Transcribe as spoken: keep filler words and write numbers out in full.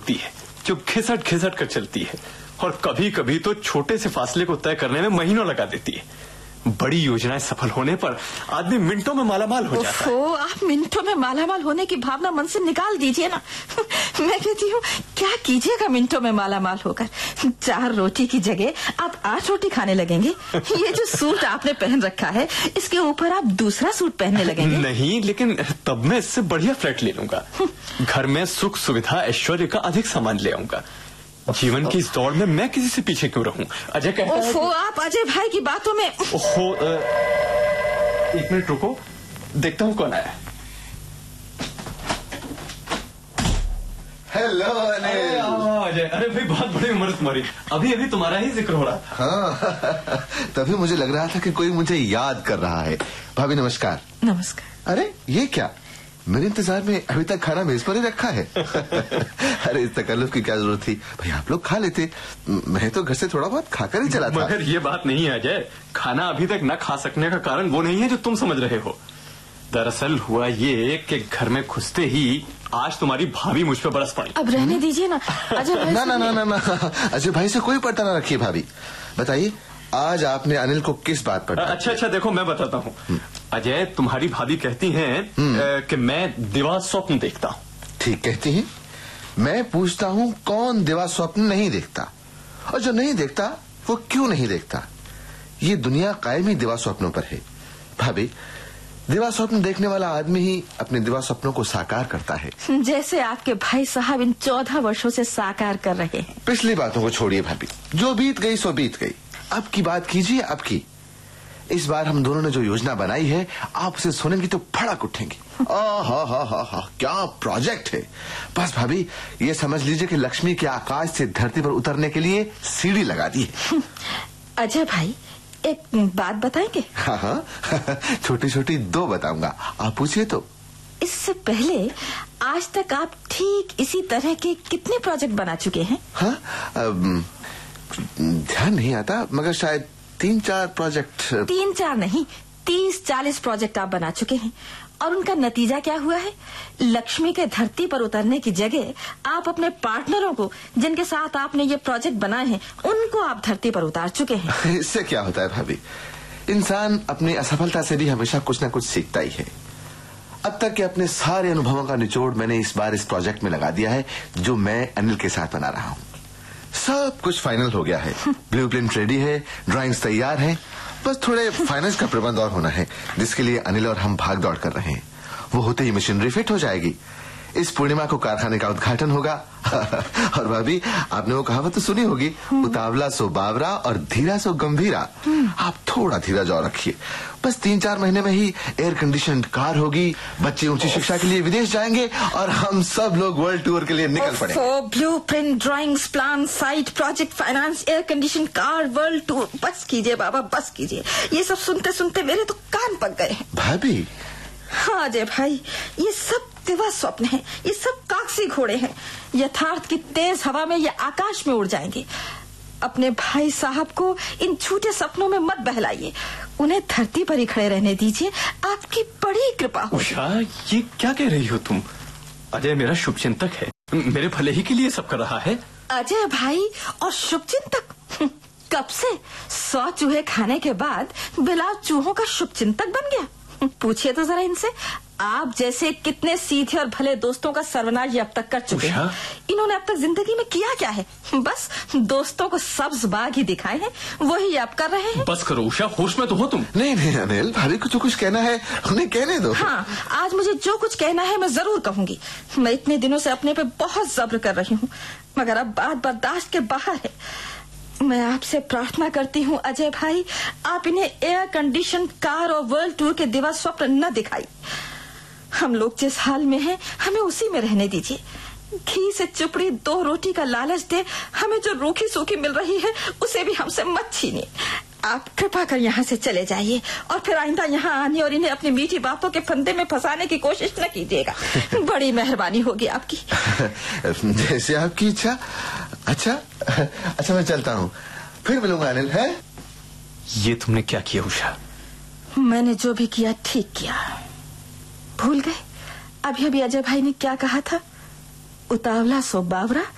होती है जो घिसट घिसट कर चलती है और कभी कभी तो छोटे से फासले को तय करने में महीनों लगा देती है। बड़ी योजनाएं सफल होने पर आदमी मिनटों में मालामाल हो जाता है। ओहो, आप मिनटों में मालामाल होने की भावना मन से निकाल दीजिए ना। मैं कहती हूँ क्या कीजिएगा मिनटों में मालामाल होकर? चार रोटी की जगह आप आठ रोटी खाने लगेंगे। ये जो सूट आपने पहन रखा है इसके ऊपर आप दूसरा सूट पहनने लगेंगे। नहीं, लेकिन तब मैं इससे बढ़िया फ्लैट ले लूंगा। घर में सुख सुविधा ऐश्वर्य का अधिक सामान ले आऊंगा। जीवन की इस दौड़ में मैं किसी से पीछे क्यों रहूं? अजय कहता है ओहो, आप अजय भाई की बातों में। ओहो, एक मिनट रुको, देखता हूं कौन आया। हेलो अनिल। अजय, अरे भाई बहुत बड़ी उम्र तुम्हारी, अभी अभी तुम्हारा ही जिक्र हो रहा था। हाँ, तभी मुझे लग रहा था कि कोई मुझे याद कर रहा है। भाभी नमस्कार। नमस्कार। अरे ये क्या, मेरे इंतजार में अभी तक खाना मेज पर ही रखा है। अरे इस तकल्लुफ की क्या जरूरत थी, भाई आप लोग खा लेते, मैं तो घर से थोड़ा बहुत खाकर ही चला था। मगर ये बात नहीं है अजय, खाना अभी तक न खा सकने का कारण वो नहीं है जो तुम समझ रहे हो। दरअसल हुआ ये कि घर में घुसते ही आज तुम्हारी भाभी मुझ पे बरस पड़ी। अब रहने दीजिए ना अजय भाई। ना ना ना ना ना, अजय भाई से कोई पर्दा ना रखिए। भाभी बताइए, आज आपने अनिल को किस बात पर? अच्छा अच्छा, देखो मैं बताता हूँ। अजय, तुम्हारी भाभी कहती हैं कि मैं दिवा स्वप्न देखता हूँ। ठीक कहती हैं। मैं पूछता हूँ कौन दिवा स्वप्न नहीं देखता, और जो नहीं देखता वो क्यों नहीं देखता? ये दुनिया कायम ही दिवा स्वप्नों पर है। भाभी, दिवा स्वप्न देखने वाला आदमी ही अपने दिवा स्वप्नों को साकार करता है, जैसे आपके भाई साहब इन चौदह वर्षों से साकार कर रहे हैं। पिछली बातों को छोड़िए भाभी, जो बीत गई सो बीत गई। अब की बात कीजिए, अब की। इस बार हम दोनों ने जो योजना बनाई है, आप उसे सुनेंगी तो फड़क उठेंगी। हा हा हा हा, क्या प्रोजेक्ट है! बस भाभी ये समझ लीजिए कि लक्ष्मी के आकाश से धरती पर उतरने के लिए सीढ़ी लगा दी है। अजय भाई, एक बात बताएंगे? हाँ हाँ, छोटी छोटी दो बताऊंगा, आप पूछिए तो। इससे पहले आज तक आप ठीक इसी तरह के कितने प्रोजेक्ट बना चुके हैं? हाँ, ध्यान नहीं आता, मगर शायद तीन चार प्रोजेक्ट। तीन चार नहीं, तीस चालीस प्रोजेक्ट आप बना चुके हैं। और उनका नतीजा क्या हुआ है? लक्ष्मी के धरती पर उतरने की जगह आप अपने पार्टनरों को, जिनके साथ आपने ये प्रोजेक्ट बनाए हैं, उनको आप धरती पर उतार चुके हैं। इससे क्या होता है भाभी, इंसान अपनी असफलता से भी हमेशा कुछ न कुछ सीखता ही है। अब तक के अपने सारे अनुभवों का निचोड़ मैंने इस बार इस प्रोजेक्ट में लगा दिया है, जो मैं अनिल के साथ बना रहा हूँ। सब कुछ फाइनल हो गया है, ब्लूप्रिंट रेडी है, ड्राइंग्स तैयार हैं, बस थोड़े फाइनेंस का प्रबंध और होना है, जिसके लिए अनिल और हम भाग दौड़ कर रहे हैं। वो होते ही मशीनरी फिट हो जाएगी। इस पूर्णिमा को कारखाने का उद्घाटन होगा। और भाभी, आपने वो कहावत तो सुनी होगी, उतावला सो बावरा और धीरा सो गंभीरा। आप थोड़ा धीरा जाओ रखिए, बस तीन चार महीने में ही एयर कंडीशन कार होगी, बच्चे ऊंची शिक्षा के लिए विदेश जाएंगे और हम सब लोग वर्ल्ड टूर के लिए निकल पड़ेंगे। Blueprint, drawings, plan, site, project, finance, air condition car, world tour. बस कीजिए बाबा, बस कीजिए। ये सब सुनते सुनते मेरे तो कान पक गए हैं। भाभी। हाँ अजय भाई, ये सब दिवा स्वप्न है, ये सब कागजी घोड़े हैं। यथार्थ की तेज हवा में ये आकाश में उड़ जाएंगे। अपने भाई साहब को इन झूठे सपनों में मत बहलाइए, उन्हें धरती पर ही खड़े रहने दीजिए। आपकी बड़ी कृपा हो। उषा, ये क्या कह रही हो तुम? अजय मेरा शुभचिंतक है, मेरे भले ही के लिए सब कर रहा है। अजय भाई और शुभचिंतक? कब से सौ चूहे खाने के बाद बिलाव चूहों का शुभचिंतक बन गया? पूछिए तो जरा इनसे, आप जैसे कितने सीधे और भले दोस्तों का सर्वनाश अब तक कर चुके हैं। इन्होंने अब तक जिंदगी में किया क्या है? बस दोस्तों को सब्ज बाग ही दिखाए हैं, वही आप कर रहे हैं। बस करो उषा, होश में तो हो तुम। नहीं नहीं अनिल, भाभी को जो कुछ कहना है उन्हें कहने दो। हाँ, आज मुझे जो कुछ कहना है मैं जरूर कहूंगी। मैं इतने दिनों से अपने पे बहुत जब्र कर रही हूँ, मगर अब बात बर्दाश्त के बाहर है। मैं आपसे प्रार्थना करती हूँ अजय भाई, आप इन्हें एयर कंडीशन कार और वर्ल्ड टूर के दिवा स्वप्न न दिखाई। हम लोग जिस हाल में हैं, हमें उसी में रहने दीजिए। घी से चुपड़ी दो रोटी का लालच दे हमें जो रूखी सूखी मिल रही है, उसे भी हमसे मत छीनिए। आप कृपा कर यहाँ से चले जाइए और फिर आइंदा यहाँ आने और इन्हें अपनी मीठी बातों के फंदे में फंसाने की कोशिश न कीजिएगा। बड़ी मेहरबानी होगी आपकी। जैसे आपकी इच्छा। अच्छा अच्छा, मैं चलता हूँ, फिर मिलूंगा अनिल। है ये तुमने क्या किया उषा? मैंने जो भी किया ठीक किया। भूल गए अभी अभी अजय भाई ने क्या कहा था? उतावला सो बावरा